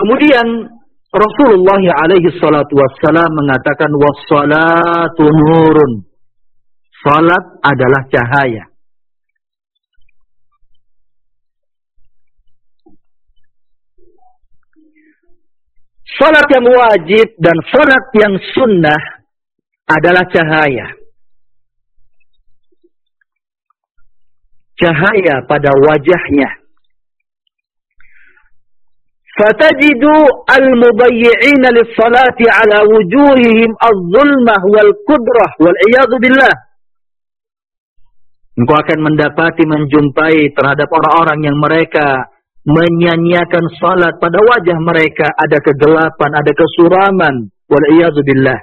Kemudian Rasulullah alaihi salatu wassalam mengatakan wassalatu nurun. Salat adalah cahaya. Salat yang wajib dan salat yang sunnah adalah cahaya. Cahaya pada wajahnya. Fatajidu al-mudayyi'ina lis-salati ala wujuhihim az-zulmah wal-qudrah wal-'iyadhu billah. Engkau akan menjumpai terhadap orang-orang yang mereka menyanyiakan salat, pada wajah mereka ada kegelapan, ada kesuraman, wal-'iyadhu billah.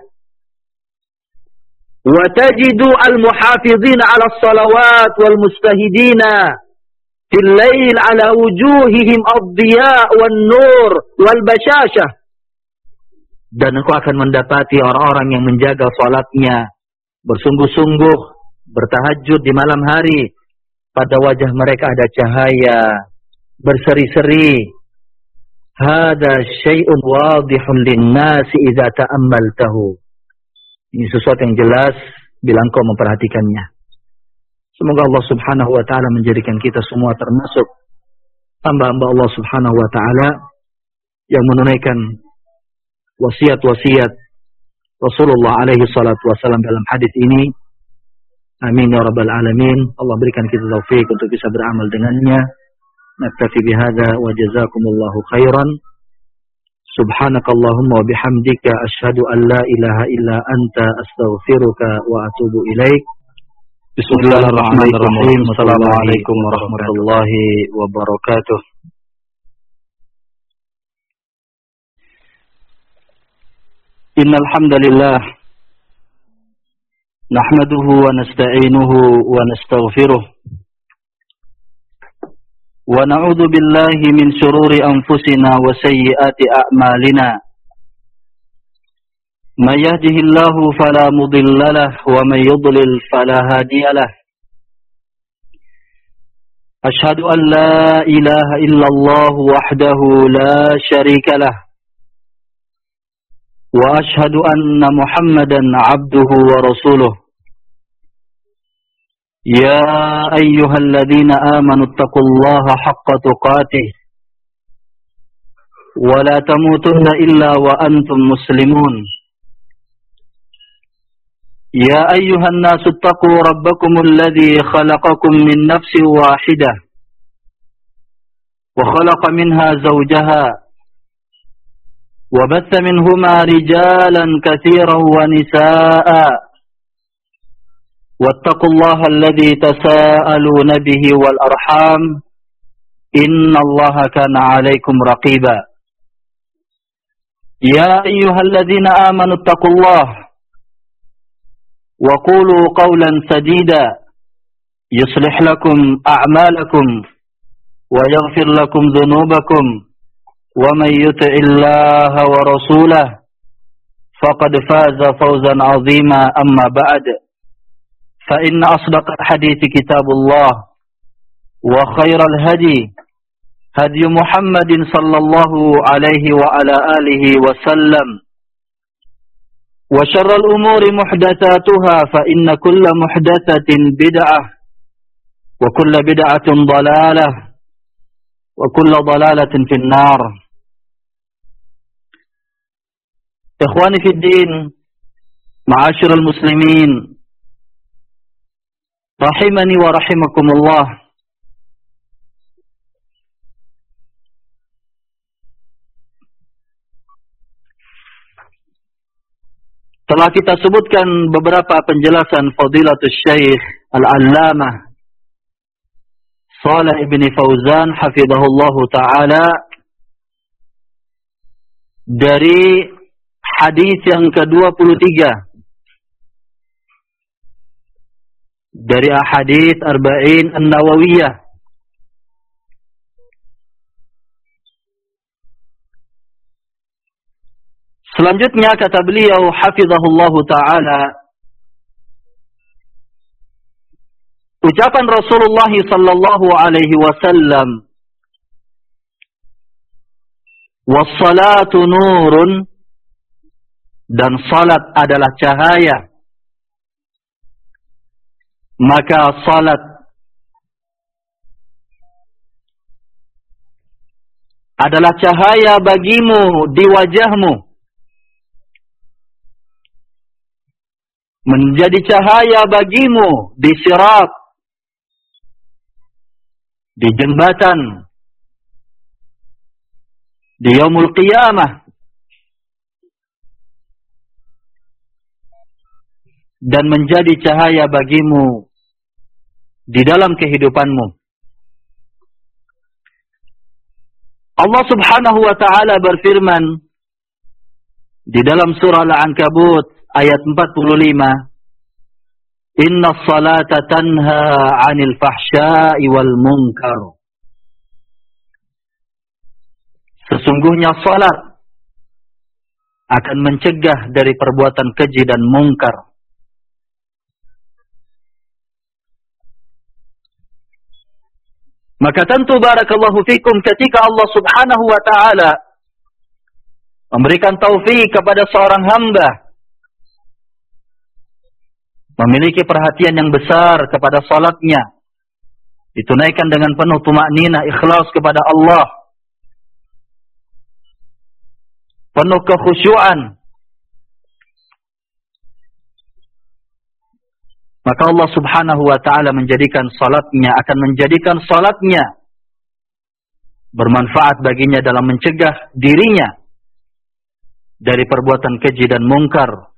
Wa tajidu al-muhafizina 'ala as-salawat wal-mustahidina fil lail 'ala wujuhihim ad-diya' wan-nur wal-bashashah. Dan engkau akan mendapati orang-orang yang menjaga salatnya bersungguh-sungguh, bertahajud di malam hari, pada wajah mereka ada cahaya, berseri-seri. Hada syai'un wadihun lin-nasi idza ta'ammaltahu. Ini sesuatu yang jelas bila engkau memperhatikannya. Semoga Allah Subhanahu wa taala menjadikan kita semua termasuk hamba-hamba Allah Subhanahu wa taala yang menunaikan wasiat-wasiat Rasulullah alaihi salatu wasallam dalam hadis ini. Amin ya rabbal alamin. Allah berikan kita taufik untuk bisa beramal dengannya. Naktafi bihadza wa jazakumullahu khairan. Subhanakallahumma wa bihamdika asyhadu an la ilaha illa anta astaghfiruka wa atubu ilaik. Bismillahirrahmanirrahim. Assalamualaikum warahmatullahi wabarakatuh. Innal hamdalillah nahmaduhu wa nasta'inuhu wa nastaghfiruh. Wa na'udzu billahi min shururi anfusina wa sayyiati a'malina. May yahdihillahu fala mudilla lahu wa may yudlil fala hadiya lahu. Ashhadu an la ilaha illallah wahdahu la syarika lahu. Wa ashhadu anna Muhammadan 'abduhu wa rasuluh. يا أيها الذين آمنوا اتقوا الله حق تقاته ولا تموتن إلا وأنتم مسلمون يا أيها الناس اتقوا ربكم الذي خلقكم من نفس واحدة وخلق منها زوجها وبث منهما رجالا كثيرا ونساء واتقوا الله الذي تساءلون به والأرحام إن الله كان عليكم رقيبا يا أيها الذين آمنوا اتقوا الله وقولوا قولا سديدا يصلح لكم أعمالكم ويغفر لكم ذنوبكم ومن يطع الله ورسوله فقد فاز فوزا عظيما أما بعد فإن أصدق الحديث كتاب الله وخير الهدي هدي محمد صلى الله عليه وعلى آله وسلم وشر الأمور محدثاتها فإن كل محدثة بدعة وكل بدعة ضلالة وكل ضلالة في النار. إخواني في الدين معاشر المسلمين rahimani wa rahimakumullah. Telah kita sebutkan beberapa penjelasan Fadilatul Syekh Al-Allamah Shalih bin Fauzan hafizahullahu ta'ala dari hadis yang ke-23 dari ahadits Arba'in An-Nawawiyah. Selanjutnya kata beliau hafizahullahu ta'ala, ucapan Rasulullah sallallahu alaihi wasallam, Was-salatu nurun, dan salat adalah cahaya. Maka salat adalah cahaya bagimu di wajahmu, menjadi cahaya bagimu di sirat, di jembatan, di yaumul qiyamah, dan menjadi cahaya bagimu di dalam kehidupanmu. Allah Subhanahu wa ta'ala berfirman di dalam surah Al-Ankabut ayat 45, Inna salata tanha 'anil fahsya'i wal munkar. Sesungguhnya salat akan mencegah dari perbuatan keji dan mungkar. Maka tentu barakallahu fikum ketika Allah Subhanahu wa ta'ala memberikan taufik kepada seorang hamba memiliki perhatian yang besar kepada salatnya, ditunaikan dengan penuh tumakninah, ikhlas kepada Allah, penuh kekhusyuan, maka Allah Subhanahu wa ta'ala akan menjadikan salatnya bermanfaat baginya dalam mencegah dirinya dari perbuatan keji dan mungkar,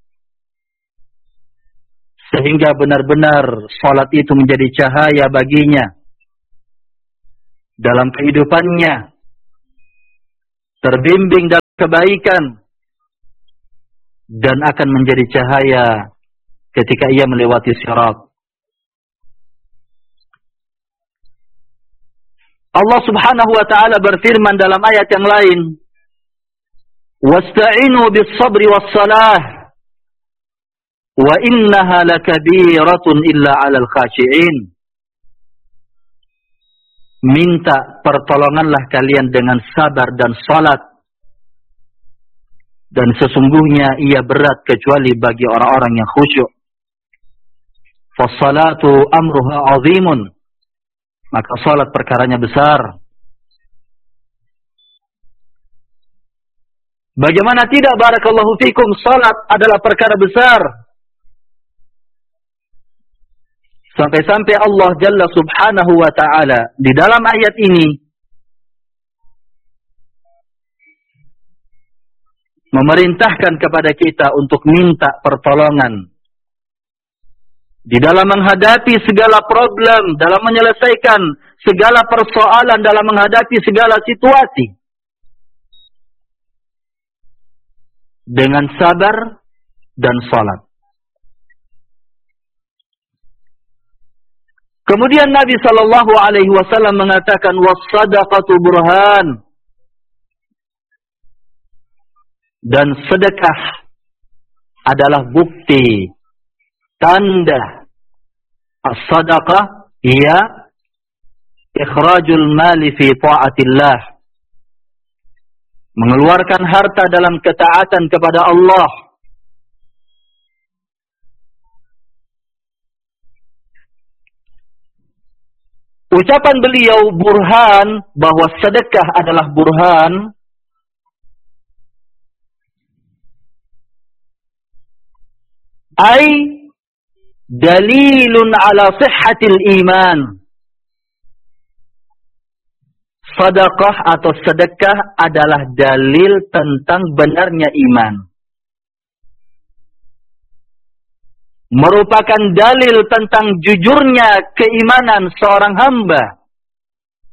sehingga benar-benar salat itu menjadi cahaya baginya dalam kehidupannya, terbimbing dalam kebaikan, dan akan menjadi cahaya ketika ia melewati sirat. Allah Subhanahu wa ta'ala berfirman dalam ayat yang lain, wasta'inu bis-sabri was-salah wa innaha lakabiratun illa 'alal khashi'in. Minta pertolonganlah kalian dengan sabar dan salat, dan sesungguhnya ia berat kecuali bagi orang-orang yang khusyuk. Fas-salatu amruha 'azimun. Maka salat perkaranya besar. Bagaimana tidak barakallahu fikum, salat adalah perkara besar. Sampai-sampai Allah Jalla Subhanahu wa ta'ala di dalam ayat ini memerintahkan kepada kita untuk minta pertolongan di dalam menghadapi segala problem, dalam menyelesaikan segala persoalan, dalam menghadapi segala situasi, dengan sabar dan salat. Kemudian Nabi sallallahu alaihi wasallam mengatakan, was-sadaqatu burhan. Dan sedekah adalah bukti, tanda. As-sadaqah ia ikhrajul mali fi ta'atillah, mengeluarkan harta dalam ketaatan kepada Allah. Ucapan beliau burhan, bahwa sedekah adalah burhan, ay dalilun ala sihhatil iman. Sedekah atau sedekah adalah dalil tentang benarnya iman, merupakan dalil tentang jujurnya keimanan seorang hamba.